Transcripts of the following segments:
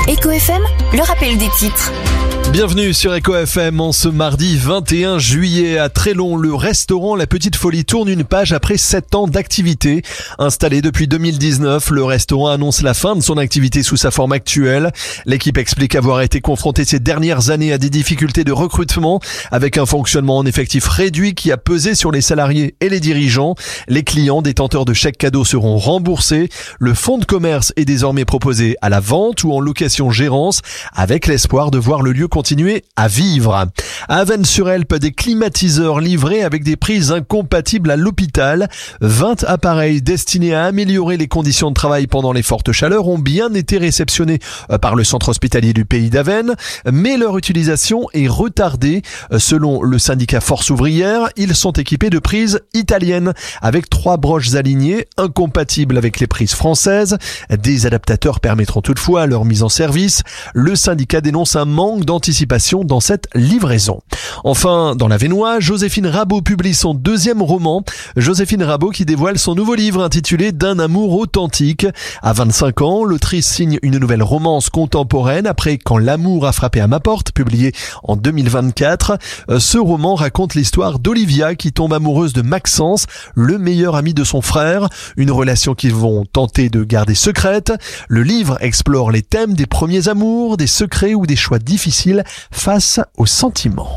Eco FM, le rappel des titres. Bienvenue sur Eco FM en ce mardi 21 juillet à Trélon. Le restaurant La Petite Folie tourne une page après 7 ans d'activité. Installé depuis 2019, le restaurant annonce la fin de son activité sous sa forme actuelle. L'équipe explique avoir été confrontée ces dernières années à des difficultés de recrutement avec un fonctionnement en effectif réduit qui a pesé sur les salariés et les dirigeants. Les clients détenteurs de chèques cadeaux seront remboursés. Le fonds de commerce est désormais proposé à la vente ou en location-gérance avec l'espoir de voir le lieu continuer à vivre. À Avesnes-sur-Helpe, des climatiseurs livrés avec des prises incompatibles à l'hôpital. 20 appareils destinés à améliorer les conditions de travail pendant les fortes chaleurs ont bien été réceptionnés par le centre hospitalier du Pays d'Avesnes, mais leur utilisation est retardée. Selon le syndicat Force Ouvrière, ils sont équipés de prises italiennes avec 3 broches alignées incompatibles avec les prises françaises. Des adaptateurs permettront toutefois leur mise en service. Le syndicat dénonce un manque d'anticipation dans cette livraison. Enfin, dans l'Avesnois, Joséphine Rabault publie son 2e roman. Joséphine Rabault qui dévoile son nouveau livre intitulé D'un amour authentique. À 25 ans, l'autrice signe une nouvelle romance contemporaine après Quand l'amour a frappé à ma porte, publié en 2024. Ce roman raconte l'histoire d'Olivia qui tombe amoureuse de Maxence, le meilleur ami de son frère. Une relation qu'ils vont tenter de garder secrète. Le livre explore les thèmes des premiers amours, des secrets ou des choix difficiles face aux sentiments.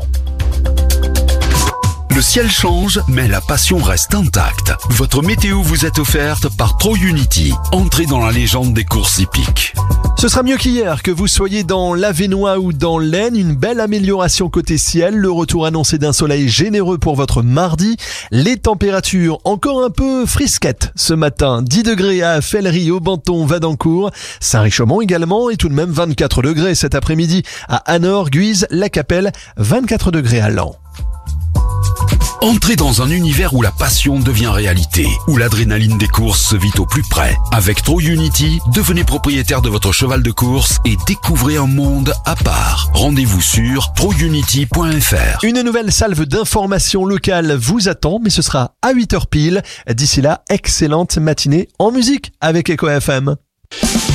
Le ciel change, mais la passion reste intacte. Votre météo vous est offerte par TroUnity. Entrez dans la légende des courses hippiques. Ce sera mieux qu'hier, que vous soyez dans l'Avesnois ou dans l'Aisne. Une belle amélioration côté ciel. Le retour annoncé d'un soleil généreux pour votre mardi. Les températures encore un peu frisquettes ce matin. 10 degrés à Fellery, Aubenton, Vadencourt. Saint-Richaumont également et tout de même 24 degrés cet après-midi à Anor, Guise, La Capelle. 24 degrés à Laon. Entrez dans un univers où la passion devient réalité, où l'adrénaline des courses se vit au plus près. Avec TroUnity, devenez propriétaire de votre cheval de course et découvrez un monde à part. Rendez-vous sur trounity.fr. Une nouvelle salve d'informations locales vous attend, mais ce sera à 8h pile. D'ici là, excellente matinée en musique avec Eco FM.